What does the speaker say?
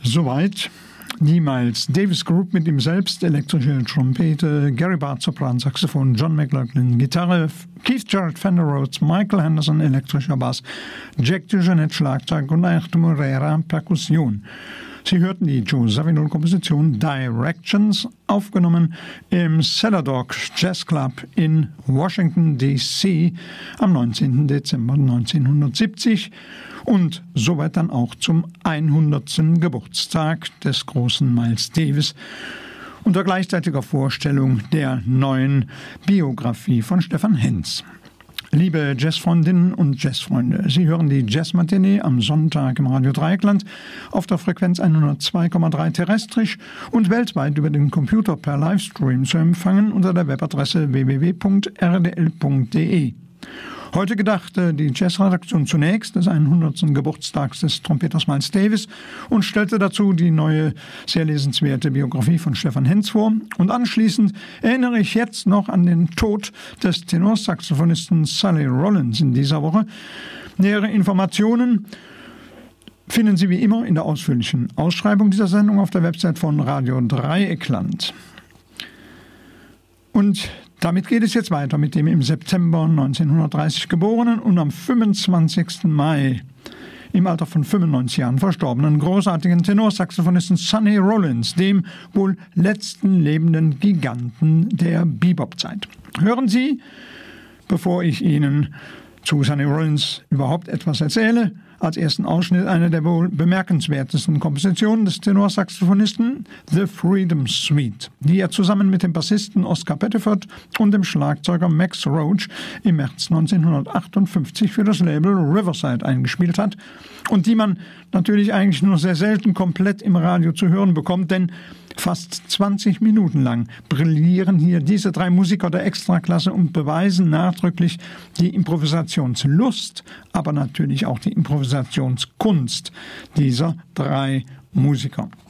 Soweit die Miles Davis Group mit ihm selbst, elektrische Trompete, Gary Barth Sopransaxophon, John McLaughlin Gitarre, Keith Jarrett Fender Rhodes, Michael Henderson elektrischer Bass, Jack DeJohnette Schlagzeug und Ayrton Moreira Perkussion. Sie hörten die Joe Zawinul-Komposition Directions, aufgenommen im Cellar Dog Jazz Club in Washington, D.C. am 19. Dezember 1970 und soweit dann auch zum 100. Geburtstag des großen Miles Davis unter gleichzeitiger Vorstellung der neuen Biografie von Stefan Henz. Liebe Jazzfreundinnen und Jazzfreunde, Sie hören die Jazzmatinee am Sonntag im Radio Dreieckland auf der Frequenz 102,3 terrestrisch und weltweit über den Computer per Livestream zu empfangen unter der Webadresse www.rdl.de. Heute gedachte die Jazzredaktion zunächst des 100. Geburtstags des Trompeters Miles Davis und stellte dazu die neue, sehr lesenswerte Biografie von Stefan Henz vor. Und anschließend erinnere ich jetzt noch an den Tod des Tenorsaxophonisten Sonny Rollins in dieser Woche. Nähere Informationen finden Sie wie immer in der ausführlichen Ausschreibung dieser Sendung auf der Website von Radio Dreieckland. Und damit geht es jetzt weiter mit dem im September 1930 geborenen und am 25. Mai im Alter von 95 Jahren verstorbenen großartigen Tenorsaxophonisten Sonny Rollins, dem wohl letzten lebenden Giganten der Bebop-Zeit. Hören Sie, bevor ich Ihnen zu Sonny Rollins überhaupt etwas erzähle, als ersten Ausschnitt eine der wohl bemerkenswertesten Kompositionen des Tenorsaxophonisten, The Freedom Suite, die er zusammen mit dem Bassisten Oscar Pettiford und dem Schlagzeuger Max Roach im März 1958 für das Label Riverside eingespielt hat und die man natürlich eigentlich nur sehr selten komplett im Radio zu hören bekommt, denn fast 20 Minuten lang brillieren hier diese drei Musiker der Extraklasse und beweisen nachdrücklich die Improvisationslust, aber natürlich auch die Improvisationskunst dieser drei Musiker.